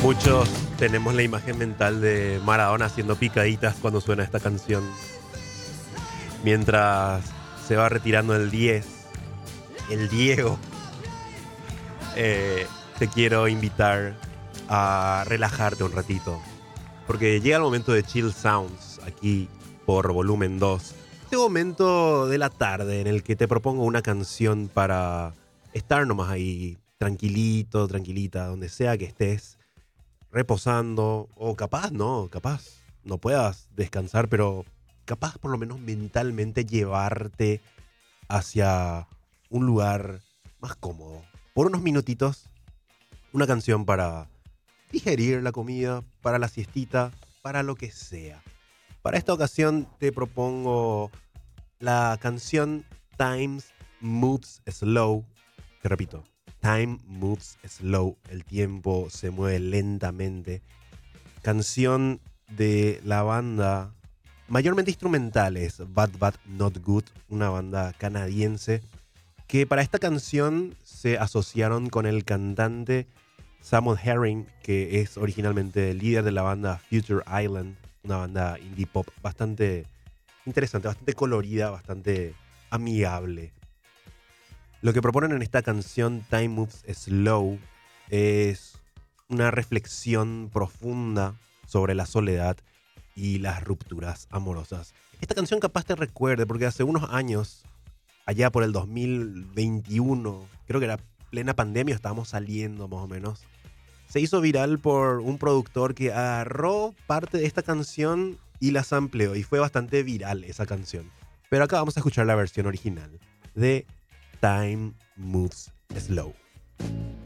Muchos tenemos la imagen mental de Maradona haciendo picaditas cuando suena esta canción. Mientras se va retirando el 10, el Diego, te quiero invitar a relajarte un ratito. Porque llega el momento de Chill Sounds aquí por volumen 2. Este momento de la tarde en el que te propongo una canción para estar nomás ahí tranquilito, tranquilita, donde sea que estés, reposando, o capaz no puedas descansar, pero capaz por lo menos mentalmente llevarte hacia un lugar más cómodo. Por unos minutitos, una canción para digerir la comida, para la siestita, para lo que sea. Para esta ocasión te propongo la canción Time Moves Slow. Te repito, Time Moves Slow. El tiempo se mueve lentamente. Canción de la banda, mayormente instrumentales, Bad Bad Not Good, una banda canadiense que para esta canción se asociaron con el cantante Samuel Herring, que es originalmente el líder de la banda Future Island, una banda indie pop bastante interesante, bastante colorida, bastante amigable. Lo que proponen en esta canción Time Moves Slow es una reflexión profunda sobre la soledad y las rupturas amorosas. Esta canción capaz te recuerde porque hace unos años, allá por el 2021, creo que era plena pandemia, estábamos saliendo más o menos, se hizo viral por un productor que agarró parte de esta canción y la sampleó y fue bastante viral esa canción. Pero acá vamos a escuchar la versión original de Time Moves Slow.